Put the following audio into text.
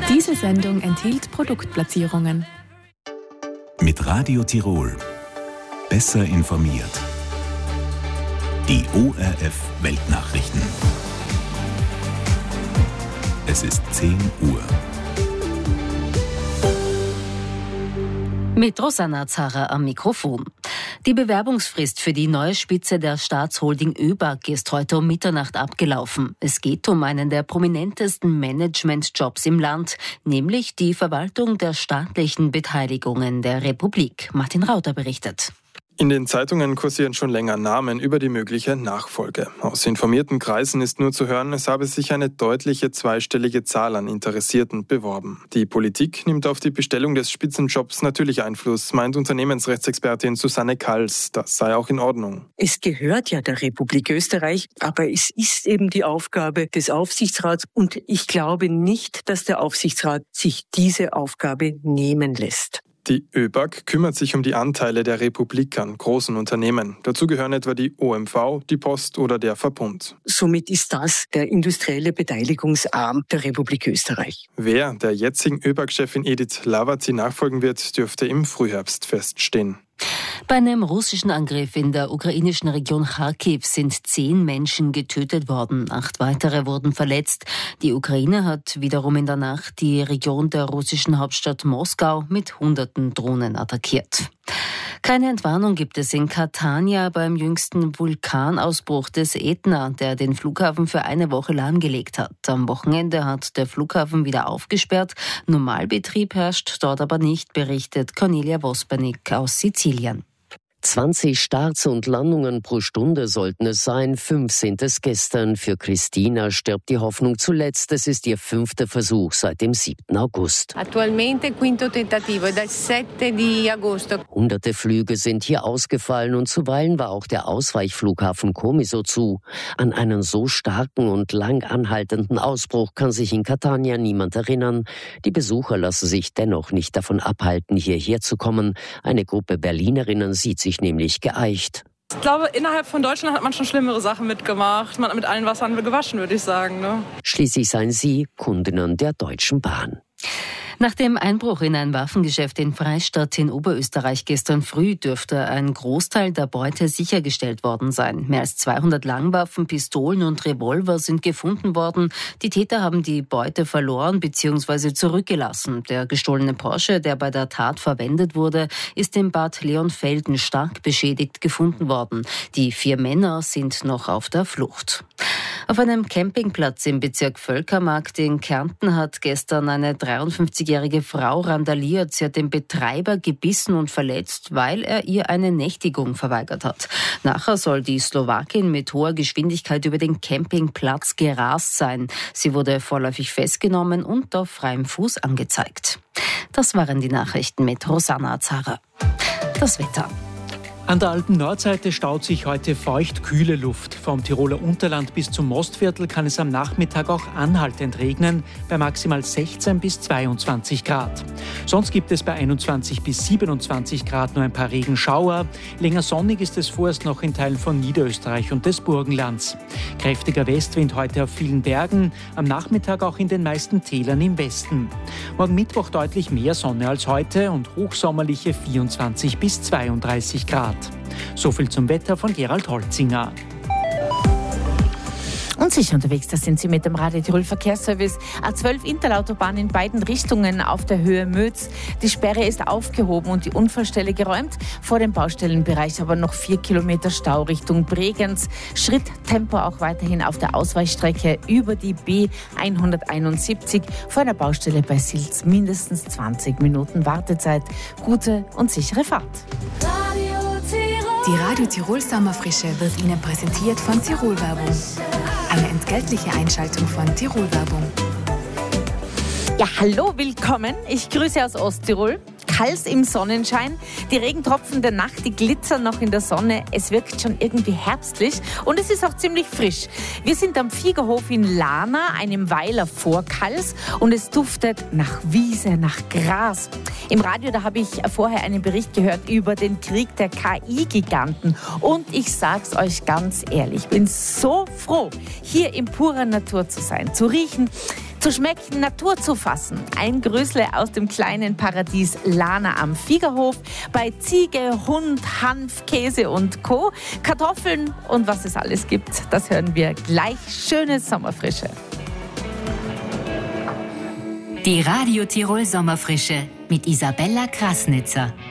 Diese Sendung enthielt Produktplatzierungen. Mit Radio Tirol. Besser informiert. Die ORF Weltnachrichten. Es ist 10 Uhr. Mit Rosanna Zara am Mikrofon. Die Bewerbungsfrist für die neue Spitze der Staatsholding ÖBAG ist heute um Mitternacht abgelaufen. Es geht um einen der prominentesten Managementjobs im Land, nämlich die Verwaltung der staatlichen Beteiligungen der Republik. Martin Rauter berichtet. In den Zeitungen kursieren schon länger Namen über die mögliche Nachfolge. Aus informierten Kreisen ist nur zu hören, es habe sich eine deutliche zweistellige Zahl an Interessierten beworben. Die Politik nimmt auf die Bestellung des Spitzenjobs natürlich Einfluss, meint Unternehmensrechtsexpertin Susanne Kals. Das sei auch in Ordnung. Es gehört ja der Republik Österreich, aber es ist eben die Aufgabe des Aufsichtsrats und ich glaube nicht, dass der Aufsichtsrat sich diese Aufgabe nehmen lässt. Die ÖBAG kümmert sich um die Anteile der Republik an großen Unternehmen. Dazu gehören etwa die OMV, die Post oder der Verbund. Somit ist das der industrielle Beteiligungsarm der Republik Österreich. Wer der jetzigen ÖBAG-Chefin Edith Hlavazy nachfolgen wird, dürfte im Frühherbst feststehen. Bei einem russischen Angriff in der ukrainischen Region Kharkiv sind 10 Menschen getötet worden. 8 weitere wurden verletzt. Die Ukraine hat wiederum in der Nacht die Region der russischen Hauptstadt Moskau mit Hunderten Drohnen attackiert. Keine Entwarnung gibt es in Catania beim jüngsten Vulkanausbruch des Ätna, der den Flughafen für eine Woche lahmgelegt hat. Am Wochenende hat der Flughafen wieder aufgesperrt. Normalbetrieb herrscht dort aber nicht, berichtet Cornelia Vospernik aus Sizilien. 20 Starts und Landungen pro Stunde sollten es sein. 5 sind es gestern. Für Christina stirbt die Hoffnung zuletzt. Es ist ihr 5. Versuch seit dem 7. August. Attualmente quinto tentativo dal 7 di agosto. Hunderte Flüge sind hier ausgefallen und zuweilen war auch der Ausweichflughafen Comiso zu. An einen so starken und lang anhaltenden Ausbruch kann sich in Catania niemand erinnern. Die Besucher lassen sich dennoch nicht davon abhalten, hierher zu kommen. Eine Gruppe Berlinerinnen sieht sich nämlich geeicht. Ich glaube, innerhalb von Deutschland hat man schon schlimmere Sachen mitgemacht. Man hat mit allen Wassern gewaschen, würde ich sagen. Ne? Schließlich seien sie Kundinnen der Deutschen Bahn. Nach dem Einbruch in ein Waffengeschäft in Freistadt in Oberösterreich gestern früh dürfte ein Großteil der Beute sichergestellt worden sein. Mehr als 200 Langwaffen, Pistolen und Revolver sind gefunden worden. Die Täter haben die Beute verloren bzw. zurückgelassen. Der gestohlene Porsche, der bei der Tat verwendet wurde, ist in Bad Leonfelden stark beschädigt gefunden worden. Die 4 Männer sind noch auf der Flucht. Auf einem Campingplatz im Bezirk Völkermarkt in Kärnten hat gestern eine 53-jährige Frau randaliert. Sie hat den Betreiber gebissen und verletzt, weil er ihr eine Nächtigung verweigert hat. Nachher soll die Slowakin mit hoher Geschwindigkeit über den Campingplatz gerast sein. Sie wurde vorläufig festgenommen und auf freiem Fuß angezeigt. Das waren die Nachrichten mit Rosanna Zara. Das Wetter. An der alten Nordseite staut sich heute feucht kühle Luft. Vom Tiroler Unterland bis zum Mostviertel kann es am Nachmittag auch anhaltend regnen, bei maximal 16 bis 22 Grad. Sonst gibt es bei 21 bis 27 Grad nur ein paar Regenschauer. Länger sonnig ist es vorerst noch in Teilen von Niederösterreich und des Burgenlands. Kräftiger Westwind heute auf vielen Bergen, am Nachmittag auch in den meisten Tälern im Westen. Morgen Mittwoch deutlich mehr Sonne als heute und hochsommerliche 24 bis 32 Grad. So viel zum Wetter von Gerald Holzinger. Und sicher unterwegs, das sind Sie mit dem Radio Tirol Verkehrsservice. A12 Interlautobahn in beiden Richtungen auf der Höhe Möz. Die Sperre ist aufgehoben und die Unfallstelle geräumt. Vor dem Baustellenbereich aber noch 4 Kilometer Stau Richtung Bregenz. Schritttempo auch weiterhin auf der Ausweichstrecke über die B171. Vor einer Baustelle bei Silz mindestens 20 Minuten Wartezeit. Gute und sichere Fahrt. Die Radio Tirol Sommerfrische wird Ihnen präsentiert von Tirol Werbung. Eine entgeltliche Einschaltung von Tirol Werbung. Ja, hallo, willkommen. Ich grüße aus Osttirol. Kals im Sonnenschein. Die Regentropfen der Nacht, die glitzern noch in der Sonne. Es wirkt schon irgendwie herbstlich und es ist auch ziemlich frisch. Wir sind am Viegerhof in Lana, einem Weiler vor Kals, und es duftet nach Wiese, nach Gras. Im Radio, da habe ich vorher einen Bericht gehört über den Krieg der KI-Giganten. Und ich sag's euch ganz ehrlich, ich bin so froh, hier in purer Natur zu sein, zu riechen Zu schmecken, Natur zu fassen. Ein Grüßle aus dem kleinen Paradies Lana am Fiegerhof. Bei Ziege, Hund, Hanf, Käse und Co. Kartoffeln und was es alles gibt, das hören wir gleich. Schöne Sommerfrische. Die Radio Tirol Sommerfrische mit Isabella Krasnitzer.